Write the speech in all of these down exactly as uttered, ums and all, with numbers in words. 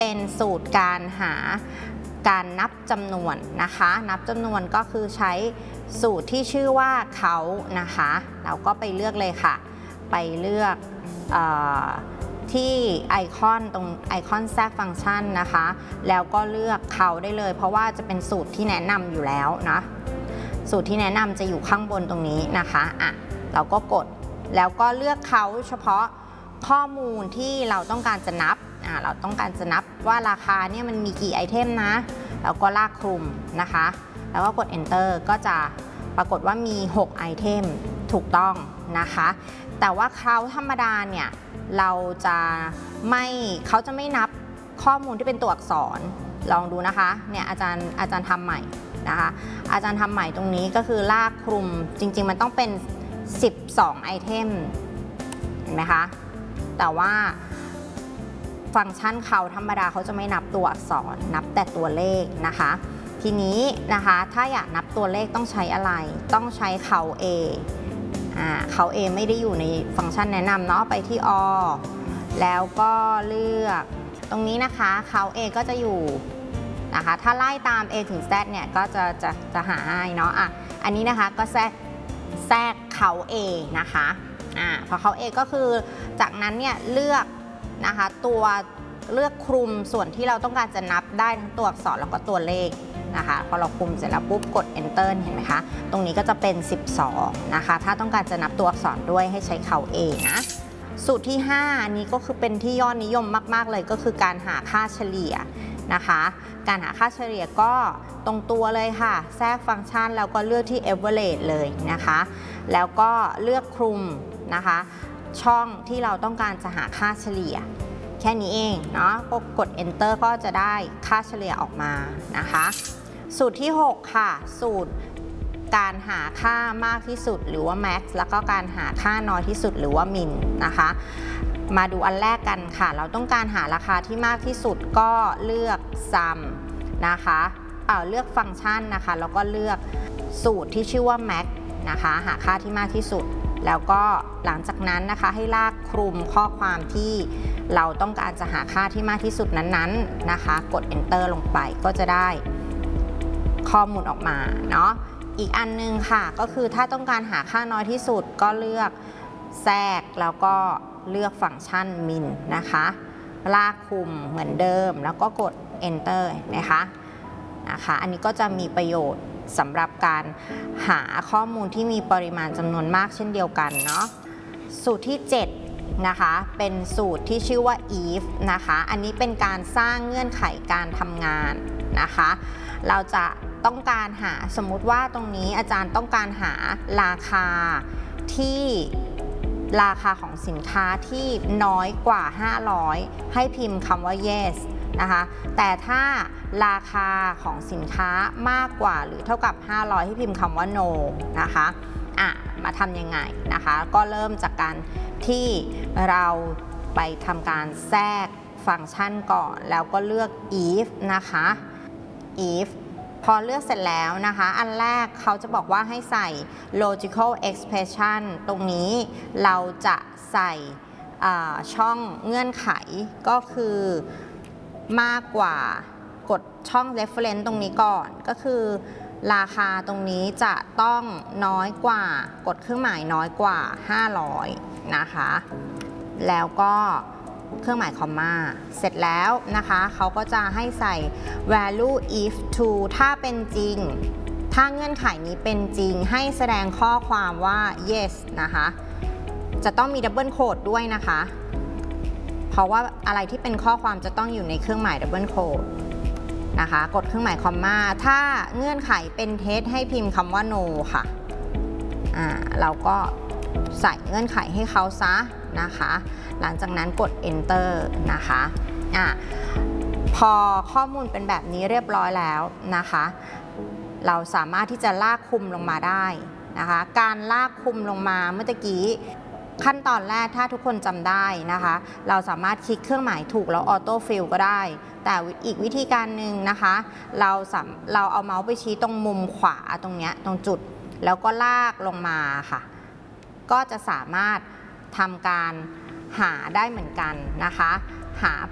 เป็นสูตรการหาการนับจำนวนนะคะนับจำนวนก็คือใช้สูตรที่ชื่อว่าเขานะคะเราก็ไปเลือกเลยค่ะไปเลือกเอ่อที่ไอคอนตรงไอคอนแทรกฟังก์ชันนะคะแล้วก็เลือกเขาได้เลยเพราะว่าจะเป็นสูตรที่แนะนำอยู่แล้วนะสูตรที่แนะนำจะอยู่ข้างบนตรงนี้นะคะอ่ะเราก็กดแล้วก็เลือกเขาเฉพาะข้อมูลที่เราต้องการจะนับอ่ะเราต้องการจะนับว่าราคาเนี่ยมันมีกี่ไอเทมนะแล้วก็ลากคลุมนะคะแล้วก็กด enter ก็จะปรากฏว่ามีหกไอเทมถูกต้องนะคะแต่ว่าเขาธรรมดาเนี่ยเราจะไม่เขาจะไม่นับข้อมูลที่เป็นตัวอักษรลองดูนะคะเนี่ยอาจารย์อาจารย์ทำใหม่นะคะอาจารย์ทำใหม่ตรงนี้ก็คือลากคลุมจริงๆมันต้องเป็นสิบสองไอเทมเห็นไหมคะแต่ว่าฟังก์ชันเขาธรรมดาเขาจะไม่นับตัวอักษรนับแต่ตัวเลขนะคะทีนี้นะคะถ้าอยากนับตัวเลขต้องใช้อะไรต้องใช้เขา A อ่าเขา A ไม่ได้อยู่ในฟังก์ชันแนะนำเนาะไปที่ อ แล้วก็เลือกตรงนี้นะคะเขา A ก็จะอยู่นะคะถ้าไล่ตาม A ถึง Z เนี่ยก็จะจะจะหาให้เนาะอ่ะอันนี้นะคะก็แทรกแทรกเขา A นะคะอ่าพอเขา A ก็คือจากนั้นเนี่ยเลือกนะคะตัวเลือกคลุมส่วนที่เราต้องการจะนับได้ทั้งตัวอักษรแล้วก็ตัวเลขนะคะพอเราคลุมเสร็จแล้วปุ๊บกด enter เห็นไหมคะตรงนี้ก็จะเป็นสิบสองนะคะถ้าต้องการจะนับตัวอักษรด้วยให้ใช้เขา A นะสูตรที่ห้าอันนี้ก็คือเป็นที่ยอดนิยมมากๆเลยก็คือการหาค่าเฉลี่ยนะคะการหาค่าเฉลี่ยก็ตรงตัวเลยค่ะแทรกฟังก์ชันแล้วก็เลือกที่ average เลยนะคะแล้วก็เลือกคลุมนะคะช่องที่เราต้องการจะหาค่าเฉลี่ยแค่นี้เองเนาะก็กด enter ก็จะได้ค่าเฉลี่ยออกมานะคะสูตรที่หกค่ะสูตรการหาค่ามากที่สุดหรือว่า max แล้วก็การหาค่าน้อยที่สุดหรือว่า min นะคะมาดูอันแรกกันค่ะเราต้องการหาราคาที่มากที่สุดก็เลือก sum นะคะเอ่อเลือกฟังก์ชันนะคะแล้วก็เลือกสูตรที่ชื่อว่า max นะคะหาค่าที่มากที่สุดแล้วก็หลังจากนั้นนะคะให้ลากคลุมข้อความที่เราต้องการจะหาค่าที่มากที่สุดนั้นๆนะคะกด enter ลงไปก็จะได้ข้อมูลออกมาเนาะอีกอันนึงค่ะก็คือถ้าต้องการหาค่าน้อยที่สุดก็เลือกแทรกแล้วก็เลือกฟังก์ชัน min นะคะลากคลุมเหมือนเดิมแล้วก็กด enter นะคะนะคะอันนี้ก็จะมีประโยชน์สำหรับการหาข้อมูลที่มีปริมาณจำนวนมากเช่นเดียวกันเนาะสูตรที่เจ็ดนะคะเป็นสูตรที่ชื่อว่า if นะคะอันนี้เป็นการสร้างเงื่อนไขการทำงานนะคะเราจะต้องการหาสมมุติว่าตรงนี้อาจารย์ต้องการหาราคาที่ราคาของสินค้าที่น้อยกว่าห้าร้อยให้พิมพ์คำว่า yes นะคะแต่ถ้าราคาของสินค้ามากกว่าหรือเท่ากับห้าร้อยให้พิมพ์คำว่า no นะคะอ่ะมาทำยังไงนะคะก็เริ่มจากการที่เราไปทำการแทรกฟังก์ชันก่อนแล้วก็เลือก if นะคะ if พอเลือกเสร็จแล้วนะคะอันแรกเขาจะบอกว่าให้ใส่ logical expression ตรงนี้เราจะใส่ช่องเงื่อนไขก็คือมากกว่ากดช่อง reference ตรงนี้ก่อนก็คือราคาตรงนี้จะต้องน้อยกว่ากดเครื่องหมายน้อยกว่าห้าร้อยนะคะแล้วก็เครื่องหมายคอมมาเสร็จแล้วนะคะเขาก็จะให้ใส่ value if true ถ้าเป็นจริงถ้าเงื่อนไขนี้เป็นจริงให้แสดงข้อความว่า yes นะคะจะต้องมีดับเบิลโค้ดด้วยนะคะเพราะว่าอะไรที่เป็นข้อความจะต้องอยู่ในเครื่องหมายดับเบิลโค้ดนะคะกดเครื่องหมายคอมมาถ้าเงื่อนไขเป็นเท็จให้พิมพ์คำว่า no ค่ะอ่าเราก็ใส่เงื่อนไขให้เขาซะนะคะหลังจากนั้นกด enter นะคะอ่ะพอข้อมูลเป็นแบบนี้เรียบร้อยแล้วนะคะเราสามารถที่จะลากคลุมลงมาได้นะคะการลากคลุมลงมาเมื่อกี้ขั้นตอนแรกถ้าทุกคนจำได้นะคะเราสามารถคลิกเครื่องหมายถูกแล้วออโต้ฟิลก็ได้แต่อีกวิธีการหนึ่งนะคะเราเราเอาเมาส์ไปชี้ตรงมุมขวาตรงเนี้ยตรงจุดแล้วก็ลากลงมาค่ะก็จะสามารถทำการหาได้เหมือนกันนะคะหา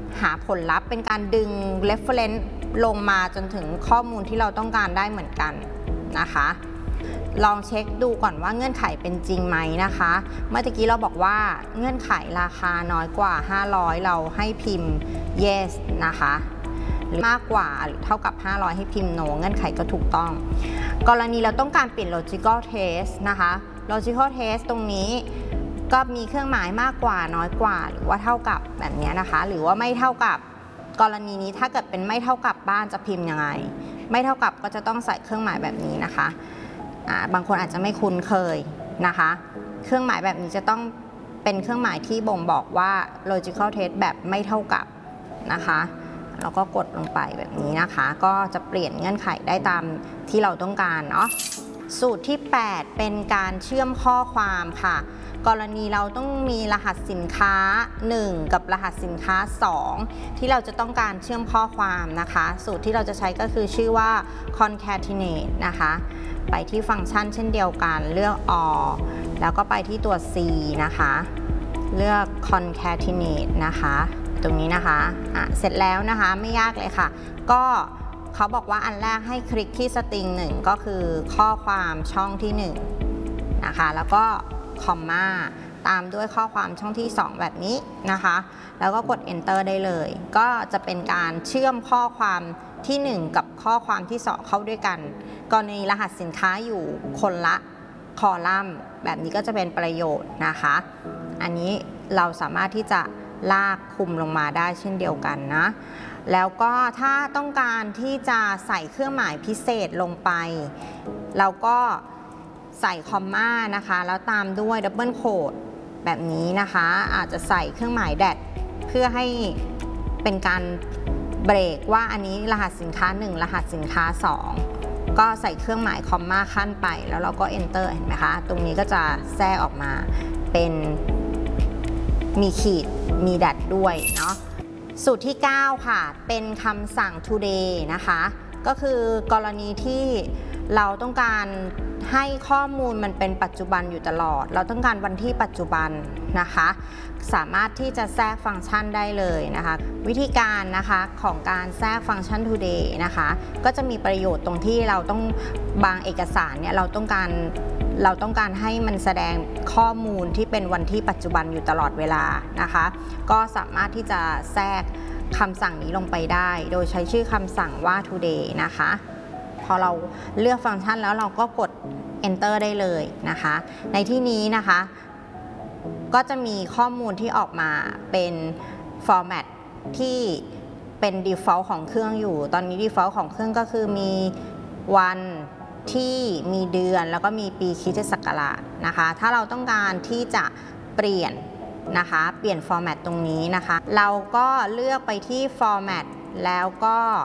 หาผลลัพธ์เป็นการดึง reference ลงมาจนถึงข้อมูลที่เราต้องการได้เหมือนกันนะคะลองเช็คดูก่อนว่าเงื่อนไขเป็นจริงไหมนะคะเมื่อกี้เราบอกว่าเงื่อนไขราคาน้อยกว่าห้าร้อยเราให้พิมพ์ yes นะคะมากกว่าหรือเท่ากับห้าร้อยให้พิมพ์ no เงื่อนไขก็ถูกต้องกรณีเราต้องการเปลี่ยน logical test นะคะ logical test ตรงนี้ก็มีเครื่องหมายมากกว่าน้อยกว่าหรือว่าเท่ากับแบบนี้นะคะหรือว่าไม่เท่ากับกรณีนี้ถ้าเกิดเป็นไม่เท่ากับบ้านจะพิมพ์ยังไงไม่เท่ากับก็จะต้องใส่เครื่องหมายแบบนี้นะคะบางคนอาจจะไม่คุ้นเคยนะคะเครื่องหมายแบบนี้จะต้องเป็นเครื่องหมายที่บ่งบอกว่า logical test แบบไม่เท่ากับนะคะแล้วก็กดลงไปแบบนี้นะคะก็จะเปลี่ยนเงื่อนไขได้ตามที่เราต้องการเนาะสูตรที่แปดเป็นการเชื่อมข้อความค่ะกรณีเราต้องมีรหัสสินค้าหนึ่งกับรหัสสินค้าสองที่เราจะต้องการเชื่อมข้อความนะคะสูตรที่เราจะใช้ก็คือชื่อว่า concatenate นะคะไปที่ฟังก์ชันเช่นเดียวกันเลือก or แล้วก็ไปที่ตัว c นะคะเลือก concatenate นะคะตรงนี้นะคะะเสร็จแล้วนะคะไม่ยากเลยค่ะก็เขาบอกว่าอันแรกให้คลิกที่สตริงหนึ่งก็คือข้อความช่องที่หนึ่งนะคะแล้วก็คอมมาตามด้วยข้อความช่องที่สองแบบนี้นะคะแล้วก็กด enter ได้เลยก็จะเป็นการเชื่อมข้อความที่หนึ่งกับข้อความที่สองเข้าด้วยกันกรณีรหัสสินค้าอยู่คนละคอลัมน์แบบนี้ก็จะเป็นประโยชน์นะคะอันนี้เราสามารถที่จะลากคุมลงมาได้เช่นเดียวกันนะแล้วก็ถ้าต้องการที่จะใส่เครื่องหมายพิเศษลงไปเราก็ใส่คอมมานะคะแล้วตามด้วยดับเบิลโค้ดแบบนี้นะคะอาจจะใส่เครื่องหมายแดดเพื่อให้เป็นการเบรกว่าอันนี้รหัสสินค้าหนึ่งรหัสสินค้าสองก็ใส่เครื่องหมายคอมมาขั้นไปแล้วเราก็ enter เห็นไหมคะตรงนี้ก็จะแทรกออกมาเป็นมีขีดมีดัดด้วยเนาะสูตรที่เก้าค่ะเป็นคำสั่ง today นะคะก็คือกรณีที่เราต้องการให้ข้อมูลมันเป็นปัจจุบันอยู่ตลอดเราต้องการวันที่ปัจจุบันนะคะสามารถที่จะแทรกฟังก์ชันได้เลยนะคะวิธีการนะคะของการแทรกฟังก์ชัน today นะคะก็จะมีประโยชน์ตรงที่เราต้องบางเอกสารเนี่ยเราต้องการเราต้องการให้มันแสดงข้อมูลที่เป็นวันที่ปัจจุบันอยู่ตลอดเวลานะคะก็สามารถที่จะแทรกคำสั่งนี้ลงไปได้โดยใช้ชื่อคำสั่งว่า today นะคะพอเราเลือกฟังก์ชันแล้วเราก็กด enter ได้เลยนะคะในที่นี้นะคะก็จะมีข้อมูลที่ออกมาเป็น format ที่เป็น default ของเครื่องอยู่ตอนนี้ default ของเครื่องก็คือมีวันที่มีเดือนแล้วก็มีปีคริสตศักราชนะคะถ้าเราต้องการที่จะเปลี่ยนนะคะเปลี่ยน format ตรงนี้นะคะเราก็เลือกไปที่ format แล้วก็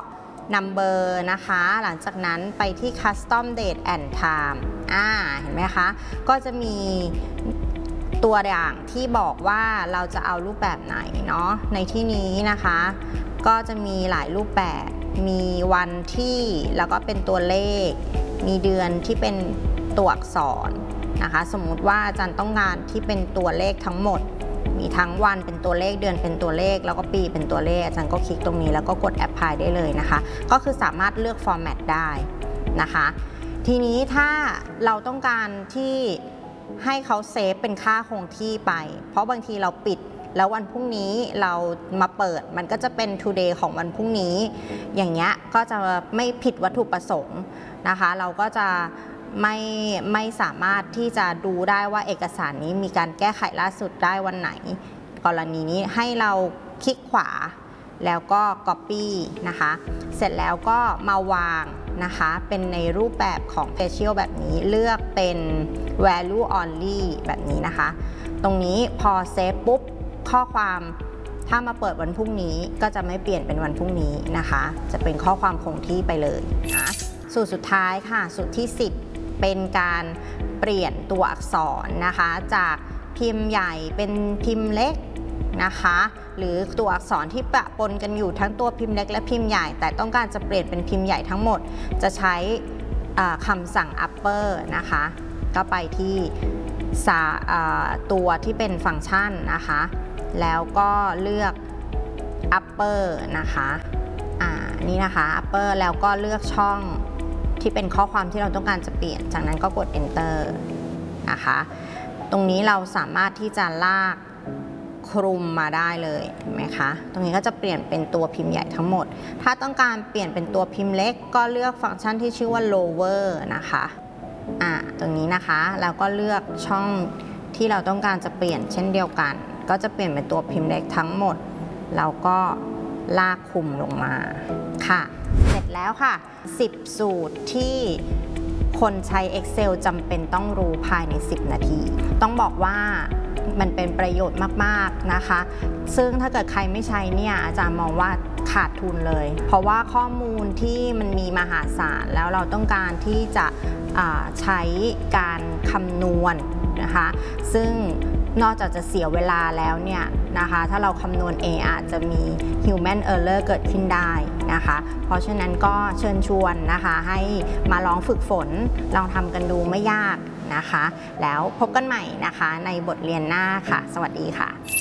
number นะคะหลังจากนั้นไปที่ custom date and time อ่าเห็นไหมคะก็จะมีตัวอย่างที่บอกว่าเราจะเอารูปแบบไหนเนาะในที่นี้นะคะก็จะมีหลายรูปแบบมีวันที่แล้วก็เป็นตัวเลขมีเดือนที่เป็นตัวอักษรนะคะสมมุติว่าอาจารย์ต้องการที่เป็นตัวเลขทั้งหมดมีทั้งวันเป็นตัวเลขเดือนเป็นตัวเลขแล้วก็ปีเป็นตัวเลขอาจารย์ก็คลิกตรงนี้แล้วก็กด apply ได้เลยนะคะก็คือสามารถเลือก format ได้นะคะทีนี้ถ้าเราต้องการที่ให้เขาเซฟเป็นค่าคงที่ไปเพราะบางทีเราปิดแล้ววันพรุ่งนี้เรามาเปิดมันก็จะเป็น today ของวันพรุ่งนี้อย่างเงี้ยก็จะไม่ผิดวัตถุประสงค์นะคะเราก็จะไม่ไม่สามารถที่จะดูได้ว่าเอกสารนี้มีการแก้ไขล่าสุดได้วันไหนกรณีนี้ให้เราคลิกขวาแล้วก็ copy นะคะเสร็จแล้วก็มาวางนะคะเป็นในรูปแบบของ Facial แบบนี้เลือกเป็น value only แบบนี้นะคะตรงนี้พอเซฟปุ๊บข้อความถ้ามาเปิดวันพรุ่งนี้ก็จะไม่เปลี่ยนเป็นวันพรุ่งนี้นะคะจะเป็นข้อความคงที่ไปเลยนะสูตรสุดท้ายค่ะสูตรที่สิบเป็นการเปลี่ยนตัวอักษรนะคะจากพิมพ์ใหญ่เป็นพิมพ์เล็กนะคะหรือตัวอักษรที่ปะปนกันอยู่ทั้งตัวพิมพ์เล็กและพิมพ์ใหญ่แต่ต้องการจะเปลี่ยนเป็นพิมพ์ใหญ่ทั้งหมดจะใช้คำสั่ง upper นะคะก็ไปที่ตัวที่เป็นฟังก์ชันนะคะแล้วก็เลือก upper นะคะอ่านี่นะคะ upper แล้วก็เลือกช่องที่เป็นข้อความที่เราต้องการจะเปลี่ยนจากนั้นก็กด enter นะคะตรงนี้เราสามารถที่จะลากคลุมมาได้เลยเห็นไหมคะตรงนี้ก็จะเปลี่ยนเป็นตัวพิมพ์ใหญ่ทั้งหมดถ้าต้องการเปลี่ยนเป็นตัวพิมพ์เล็กก็เลือกฟังก์ชันที่ชื่อว่า lower นะคะอ่าตรงนี้นะคะแล้วก็เลือกช่องที่เราต้องการจะเปลี่ยนเช่นเดียวกันก็จะเปลี่ยนเป็นตัวพิมพ์เล็กทั้งหมดแล้วก็ลากคลุมลงมาค่ะเสร็จแล้วค่ะสิบสูตรที่คนใช้ Excel จำเป็นต้องรู้ภายในสิบนาทีต้องบอกว่ามันเป็นประโยชน์มากๆนะคะซึ่งถ้าเกิดใครไม่ใช้เนี่ยอาจารย์มองว่าขาดทุนเลยเพราะว่าข้อมูลที่มันมีมหาศาลแล้วเราต้องการที่จะใช้การคำนวณนะคะซึ่งนอกจากจะเสียเวลาแล้วเนี่ยนะคะถ้าเราคำนวณเองอาจจะมี human error เกิดขึ้นได้นะคะเพราะฉะนั้นก็เชิญชวนนะคะให้มาลองฝึกฝนลองทำกันดูไม่ยากนะคะแล้วพบกันใหม่นะคะในบทเรียนหน้าค่ะสวัสดีค่ะ